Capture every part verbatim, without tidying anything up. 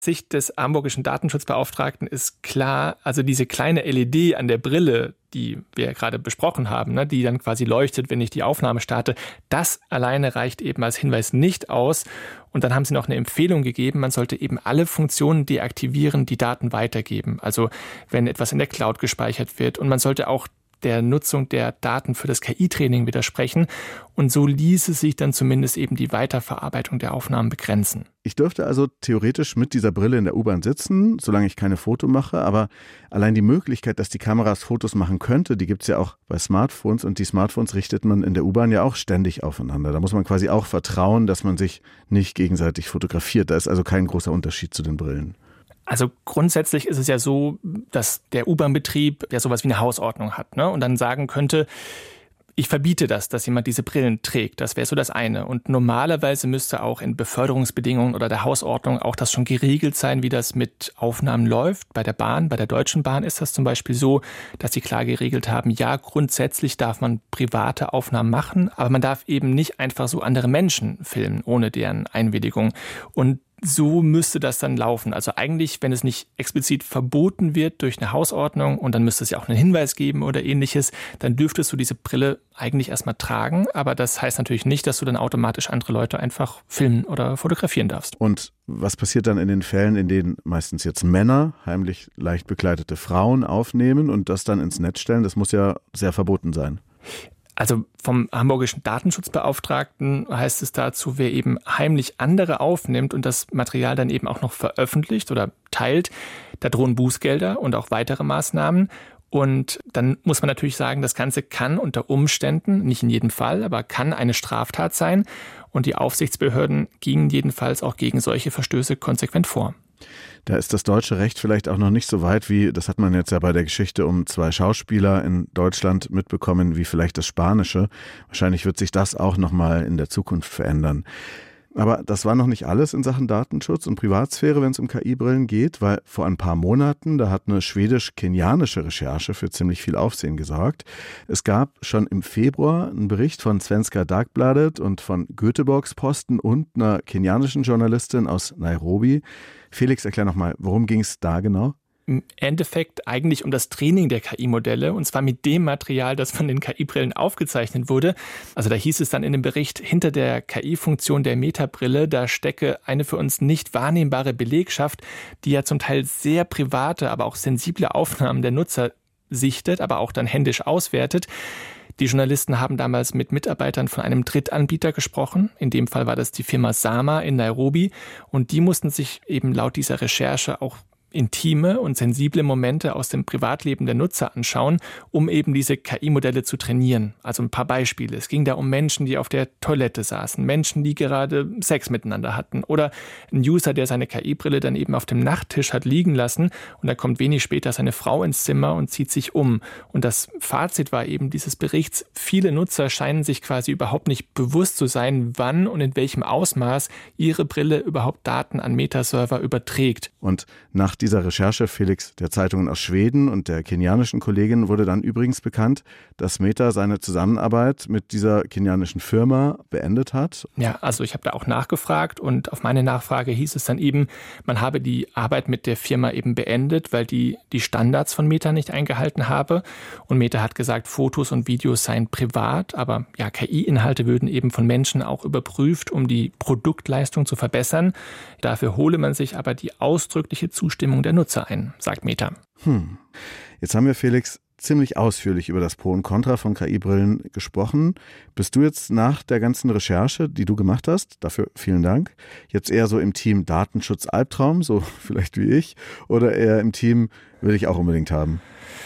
Sicht des hamburgischen Datenschutzbeauftragten ist klar, also diese kleine L E D an der Brille, die wir ja gerade besprochen haben, ne, die dann quasi leuchtet, wenn ich die Aufnahme starte, das alleine reicht eben als Hinweis nicht aus. Und dann haben sie noch eine Empfehlung gegeben, man sollte eben alle Funktionen deaktivieren, die Daten weitergeben. Also wenn etwas in der Cloud gespeichert wird, und man sollte auch der Nutzung der Daten für das K I-Training widersprechen. Und so ließe sich dann zumindest eben die Weiterverarbeitung der Aufnahmen begrenzen. Ich dürfte also theoretisch mit dieser Brille in der U-Bahn sitzen, solange ich keine Foto mache. Aber allein die Möglichkeit, dass die Kameras Fotos machen könnte, die gibt es ja auch bei Smartphones. Und die Smartphones richtet man in der U-Bahn ja auch ständig aufeinander. Da muss man quasi auch vertrauen, dass man sich nicht gegenseitig fotografiert. Da ist also kein großer Unterschied zu den Brillen. Also grundsätzlich ist es ja so, dass der U-Bahn-Betrieb ja sowas wie eine Hausordnung hat, ne? Und dann sagen könnte, ich verbiete das, dass jemand diese Brillen trägt. Das wäre so das eine. Und normalerweise müsste auch in Beförderungsbedingungen oder der Hausordnung auch das schon geregelt sein, wie das mit Aufnahmen läuft. Bei der Bahn, bei der Deutschen Bahn ist das zum Beispiel so, dass sie klar geregelt haben, ja, grundsätzlich darf man private Aufnahmen machen, aber man darf eben nicht einfach so andere Menschen filmen, ohne deren Einwilligung. Und so müsste das dann laufen. Also eigentlich, wenn es nicht explizit verboten wird durch eine Hausordnung, und dann müsste es ja auch einen Hinweis geben oder ähnliches, dann dürftest du diese Brille eigentlich erstmal tragen. Aber das heißt natürlich nicht, dass du dann automatisch andere Leute einfach filmen oder fotografieren darfst. Und was passiert dann in den Fällen, in denen meistens jetzt Männer heimlich leicht bekleidete Frauen aufnehmen und das dann ins Netz stellen? Das muss ja sehr verboten sein. Also vom hamburgischen Datenschutzbeauftragten heißt es dazu, wer eben heimlich andere aufnimmt und das Material dann eben auch noch veröffentlicht oder teilt, da drohen Bußgelder und auch weitere Maßnahmen. Und dann muss man natürlich sagen, das Ganze kann unter Umständen, nicht in jedem Fall, aber kann eine Straftat sein. Und die Aufsichtsbehörden gingen jedenfalls auch gegen solche Verstöße konsequent vor. Da ist das deutsche Recht vielleicht auch noch nicht so weit, wie, das hat man jetzt ja bei der Geschichte um zwei Schauspieler in Deutschland mitbekommen, wie vielleicht das Spanische. Wahrscheinlich wird sich das auch noch mal in der Zukunft verändern. Aber das war noch nicht alles in Sachen Datenschutz und Privatsphäre, wenn es um K I-Brillen geht, weil vor ein paar Monaten, da hat eine schwedisch-kenianische Recherche für ziemlich viel Aufsehen gesorgt. Es gab schon im Februar einen Bericht von Svenska Dagbladet und von Göteborgs-Posten und einer kenianischen Journalistin aus Nairobi. Felix, erklär nochmal, worum ging es da genau? Im Endeffekt eigentlich um das Training der K I-Modelle, und zwar mit dem Material, das von den K I-Brillen aufgezeichnet wurde. Also da hieß es dann in dem Bericht, hinter der K I-Funktion der Meta-Brille, da stecke eine für uns nicht wahrnehmbare Belegschaft, die ja zum Teil sehr private, aber auch sensible Aufnahmen der Nutzer sichtet, aber auch dann händisch auswertet. Die Journalisten haben damals mit Mitarbeitern von einem Drittanbieter gesprochen. In dem Fall war das die Firma Sama in Nairobi. Und die mussten sich eben laut dieser Recherche auch intime und sensible Momente aus dem Privatleben der Nutzer anschauen, um eben diese K I-Modelle zu trainieren. Also ein paar Beispiele. Es ging da um Menschen, die auf der Toilette saßen, Menschen, die gerade Sex miteinander hatten, oder ein User, der seine K I-Brille dann eben auf dem Nachttisch hat liegen lassen, und da kommt wenig später seine Frau ins Zimmer und zieht sich um. Und das Fazit war eben dieses Berichts, viele Nutzer scheinen sich quasi überhaupt nicht bewusst zu sein, wann und in welchem Ausmaß ihre Brille überhaupt Daten an Metaserver überträgt. Und nach dieser Recherche, Felix, der Zeitungen aus Schweden und der kenianischen Kollegin wurde dann übrigens bekannt, dass Meta seine Zusammenarbeit mit dieser kenianischen Firma beendet hat. Ja, also ich habe da auch nachgefragt, und auf meine Nachfrage hieß es dann eben, man habe die Arbeit mit der Firma eben beendet, weil die die Standards von Meta nicht eingehalten habe. Und Meta hat gesagt, Fotos und Videos seien privat, aber ja, K I-Inhalte würden eben von Menschen auch überprüft, um die Produktleistung zu verbessern. Dafür hole man sich aber die ausdrückliche Zustimmung der Nutzer ein, sagt Meta. Hm. Jetzt haben wir, Felix, ziemlich ausführlich über das Pro und Contra von K I-Brillen gesprochen. Bist du jetzt nach der ganzen Recherche, die du gemacht hast, dafür vielen Dank, jetzt eher so im Team Datenschutz-Albtraum, so vielleicht wie ich, oder eher im Team will ich auch unbedingt haben?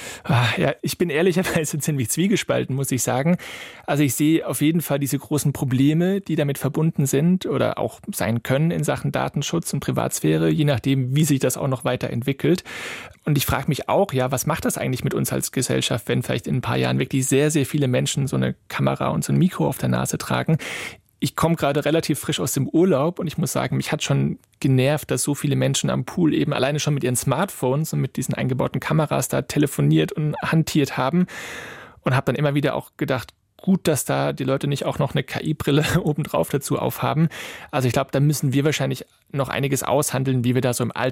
Ja, ich bin ehrlicherweise ziemlich zwiegespalten, muss ich sagen. Also ich sehe auf jeden Fall diese großen Probleme, die damit verbunden sind oder auch sein können in Sachen Datenschutz und Privatsphäre, je nachdem, wie sich das auch noch weiterentwickelt. Und ich frage mich auch, ja, was macht das eigentlich mit uns als Gesellschaft, wenn vielleicht in ein paar Jahren wirklich sehr, sehr viele Menschen so eine Kamera und so ein Mikro auf der Nase tragen? Ich komme gerade relativ frisch aus dem Urlaub und ich muss sagen, mich hat schon genervt, dass so viele Menschen am Pool eben alleine schon mit ihren Smartphones und mit diesen eingebauten Kameras da telefoniert und hantiert haben, und habe dann immer wieder auch gedacht, gut, dass da die Leute nicht auch noch eine K I-Brille obendrauf dazu aufhaben. Also ich glaube, da müssen wir wahrscheinlich noch einiges aushandeln, wie wir da so im Alltag